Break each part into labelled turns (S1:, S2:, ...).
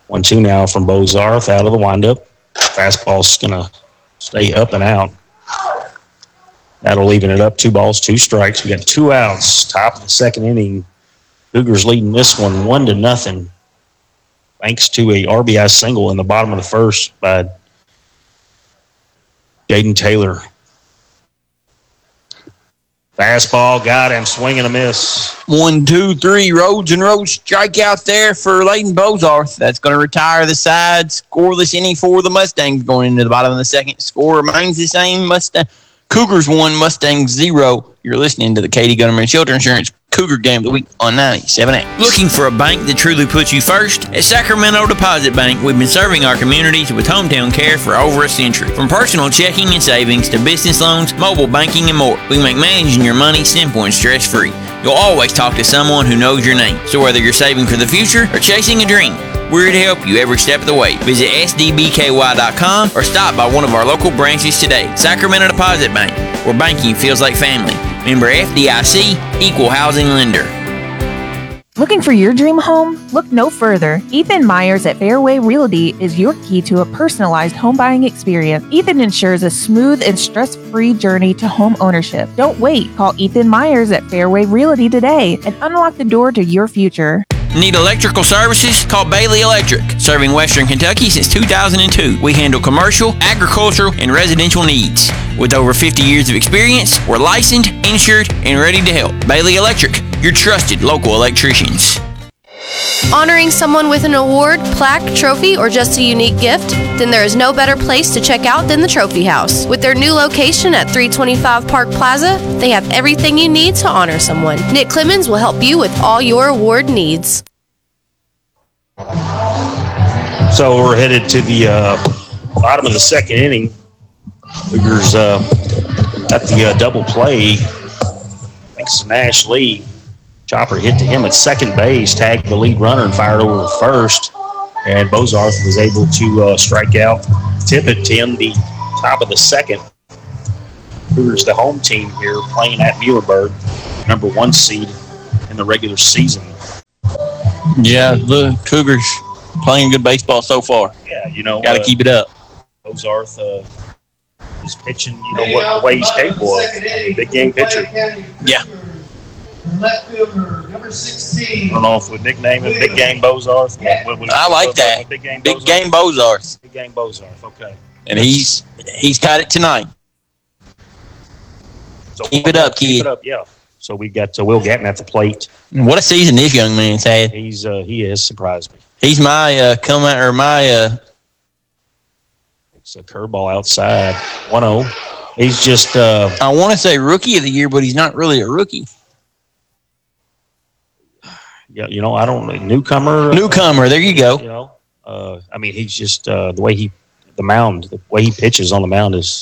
S1: 1-2 now from Bozarth out of the windup. Fastball's going to stay up and out. That'll even it up. 2 balls, 2 strikes. We got 2 outs. Top of the second inning. Cougars leading this one 1-0. Thanks to a RBI single in the bottom of the first by Jaden Taylor. Fastball, got him, swing and a miss.
S2: 1, 2, 3, roads and roads strikeout there for Layton Bozarth. That's going to retire the side. Scoreless inning for the Mustangs going into the bottom of the second. Score remains the same. Cougars 1, Mustangs 0. You're listening to the Katie Gunnerman Shelter Insurance Cougar Game of the Week on 97.8. Looking for a bank that truly puts you first? At Sacramento Deposit Bank, we've been serving our communities with hometown care for over a century. From personal checking and savings to business loans, mobile banking, and more, we make managing your money simple and stress-free. You'll always talk to someone who knows your name. So whether you're saving for the future or chasing a dream, we're here to help you every step of the way. Visit sdbky.com or stop by one of our local branches today. Sacramento Deposit Bank, where banking feels like family. Member FDIC, Equal Housing Lender.
S3: Looking for your dream home? Look no further. Ethan Myers at Fairway Realty is your key to a personalized home buying experience. Ethan ensures a smooth and stress-free journey to home ownership. Don't wait. Call Ethan Myers at Fairway Realty today and unlock the door to your future.
S2: Need electrical services? Call Bailey Electric. Serving Western Kentucky since 2002. We handle commercial, agricultural, and residential needs. With over 50 years of experience, we're licensed, insured, and ready to help. Bailey Electric, your trusted local electricians.
S4: Honoring someone with an award, plaque, trophy, or just a unique gift? Then there is no better place to check out than the Trophy House. With their new location at 325 Park Plaza, they have everything you need to honor someone. Nick Clemens will help you with all your award needs.
S1: So we're headed to the bottom of the second inning. Cougars at the double play. Thanks to Nash Lee. Chopper hit to him at second base, tagged the lead runner, and fired over to first. And Bozarth was able to strike out Tippett to end the top of the second. Cougars, the home team here, playing at Muhlenberg, number 1 seed in the regular season.
S2: Yeah, the Cougars playing good baseball so far.
S1: Yeah, you know.
S2: Got to keep it up.
S1: Bozarth is pitching, the way he's capable of. Big game pitcher.
S2: Yeah.
S5: Left fielder, number 16.
S1: I don't know if we nickname it Big Game Bozarth.
S2: I like that.
S1: Big Game
S2: Bozarth.
S1: Big Game Bozarth, okay.
S2: And he's got it tonight.
S1: So
S2: keep it up, kid.
S1: Keep it up, yeah. So we got Will Gatton at the plate.
S2: What a season this young man's had.
S1: He has surprised me.
S2: He's my
S1: It's a curveball outside. 1-0. He's just
S2: I want to say rookie of the year, but he's not really a rookie.
S1: Yeah, I don't know. Newcomer.
S2: There you go.
S1: He's just the way the way he pitches on the mound is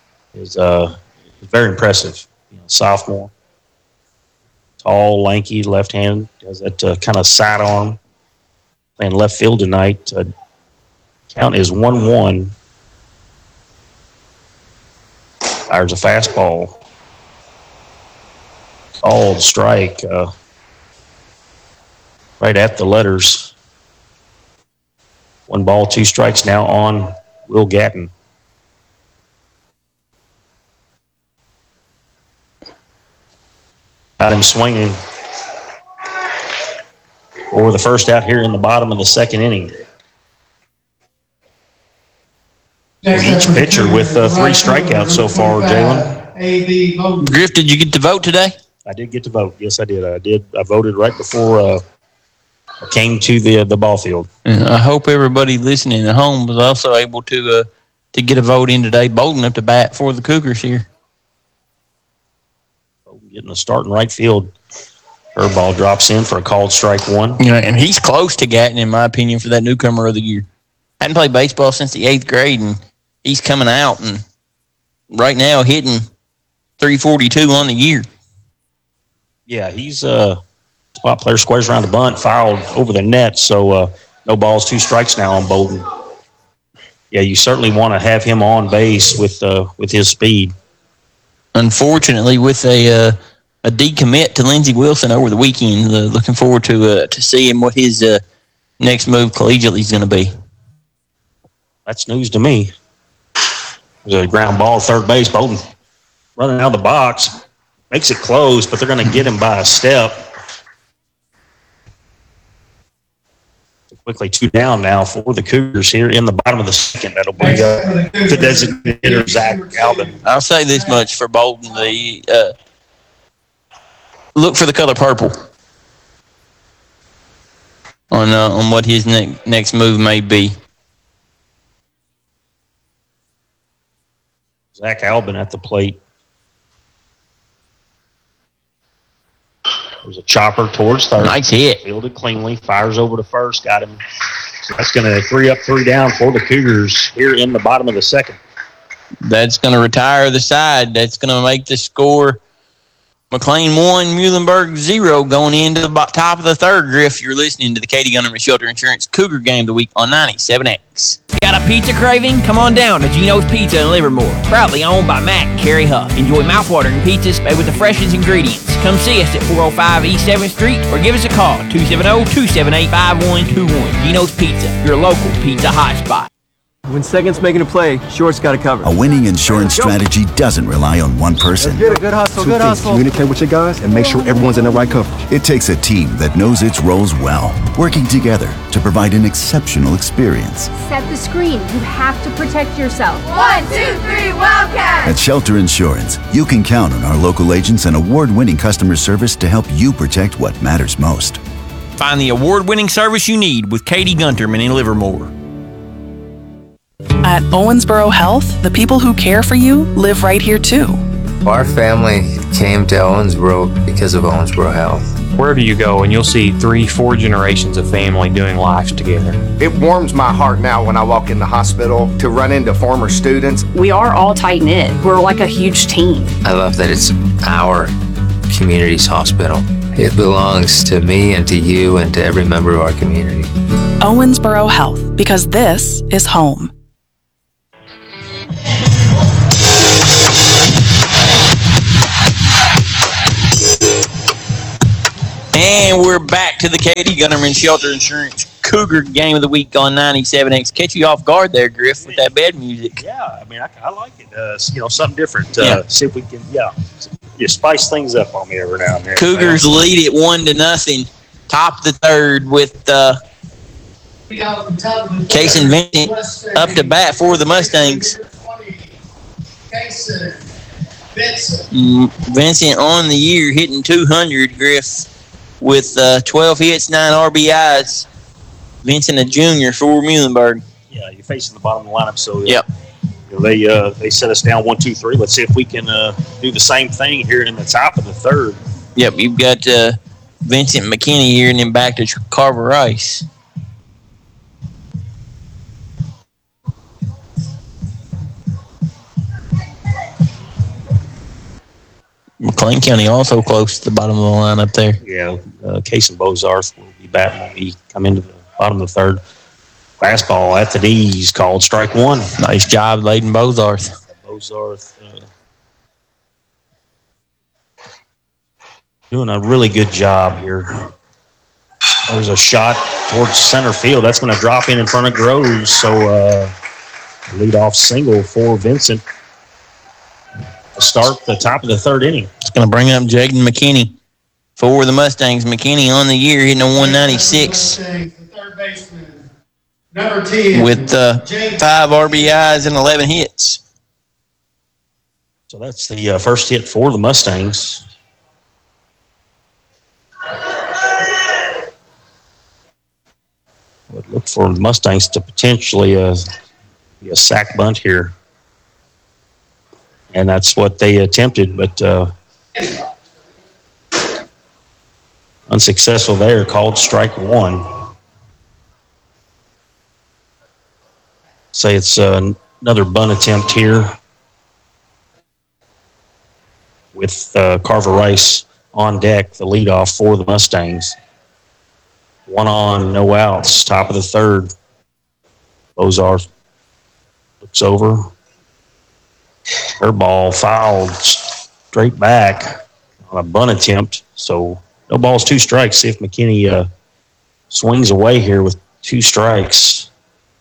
S1: very impressive. Sophomore, tall, lanky, left hand, has that kind of sidearm. Playing left field tonight. Count is 1-1. Fires a fastball. Called strike. Right at the letters. 1 ball, 2 strikes now on Will Gatton. Got him swinging for the first out here in the bottom of the second inning. Each pitcher with 3 strikeouts so far, Jalen.
S2: Griff, did you get to vote today?
S1: I did get to vote. Yes, I did. I voted right before I came to the ball field.
S2: And I hope everybody listening at home was also able to get a vote in today, bold enough to bat for the Cougars here.
S1: Getting a start in right field. Curveball drops in for a called strike 1.
S2: And he's close to Gatton, in my opinion, for that newcomer of the year. Hadn't played baseball since the 8th grade, and he's coming out and right now hitting .342 on the year.
S1: Yeah, he's spot player squares around the bunt, fouled over the net, so no balls, 2 strikes now on Bolden. Yeah, you certainly want to have him on base with his speed.
S2: Unfortunately, with a decommit to Lindsey Wilson over the weekend, looking forward to seeing what his next move collegiately is going to be?
S1: That's news to me. There's a ground ball, third base. Bowden running out of the box. Makes it close, but they're going to get him by a step. Quickly 2 down now for the Cougars here in the bottom of the second. That'll bring up the designated hitter, Zach Albin.
S2: I'll say this much for Bolton. Look for the color purple on what his next move may be.
S1: Zach Albin at the plate. There's a chopper towards third.
S2: Nice hit.
S1: Fielded cleanly. Fires over to first. Got him. So that's going to 3 up, 3 down for the Cougars here in the bottom of the second.
S2: That's going to retire the side. That's going to make the score McLean 1, Muhlenberg 0 going into the top of the third. Griff, you're listening to the Katie Gunnerman Shelter Insurance Cougar Game of the Week on 97X.
S6: Got a pizza craving? Come on down to Gino's Pizza in Livermore. Proudly owned by Matt and Carrie Huff. Enjoy mouthwatering pizzas made with the freshest ingredients. Come see us at 405 East 7th Street or give us a call, 270-278-5121. Gino's Pizza, your local pizza hotspot.
S7: When second's making a play, short's got to cover.
S8: A winning insurance strategy doesn't rely on one person.
S7: Good hustle, good hustle. Communicate with your guys and make sure everyone's in the right coverage.
S8: It takes a team that knows its roles well, working together to provide an exceptional experience.
S9: Set the screen. You have to protect yourself.
S10: 1, 2, 3, Wildcats!
S8: At Shelter Insurance, you can count on our local agents and award-winning customer service to help you protect what matters most.
S6: Find the award-winning service you need with Katie Gunterman in Livermore.
S11: At Owensboro Health, the people who care for you live right here too.
S12: Our family came to Owensboro because of Owensboro Health.
S13: Wherever you go, and you'll see 3-4 generations of family doing life together.
S14: It warms my heart now when I walk in the hospital to run into former students.
S15: We are all tight-knit. We're like a huge team.
S12: I love that it's our community's hospital. It belongs to me and to you and to every member of our community.
S11: Owensboro Health, because this is home.
S2: And we're back to the Katie Gunnerman Shelter Insurance Cougar Game of the Week on 97X. Catch you off guard there, Griff, with that bad music.
S1: Yeah, I mean, I like it. Something different. See if we can, you spice things up on me every now and then.
S2: Cougars lead it 1-0. Top of the third with Case and Vincent up to bat for the Mustangs. Vincent on the year hitting 200, Griff, with 12 hits, 9 RBIs. Vincent, a junior for Muhlenberg.
S1: Yeah, you're facing the bottom of the lineup, so
S2: yep.
S1: They set us down 1-2-3. Let's see if we can do the same thing here in the top of the third.
S2: Yep, you've got Vincent McKinney here, and then back to Carver Rice. McLean County also close to the bottom of the lineup there.
S1: Yeah, Case and Bozarth will be batting when we come into the bottom of the third. Fastball at the D's called strike one.
S2: Nice job, Layden Bozarth.
S1: Bozarth doing a really good job here. There's a shot towards center field. That's going to drop in front of Groves. So lead-off single for Vincent. Start the top of the third inning.
S2: It's going to bring up Jaden McKinney for the Mustangs. McKinney on the year hitting a 196 with 5 RBIs and 11 hits.
S1: So that's the first hit for the Mustangs. Would look for the Mustangs to potentially be a sack bunt here. And that's what they attempted, but unsuccessful there, called strike one. Say it's another bunt attempt here with Carver Rice on deck, the leadoff for the Mustangs. 1 on, no outs, top of the third. Bozarth looks over. Her ball fouled straight back on a bunt attempt. So no balls, 2 strikes. See if McKinney swings away here with 2 strikes.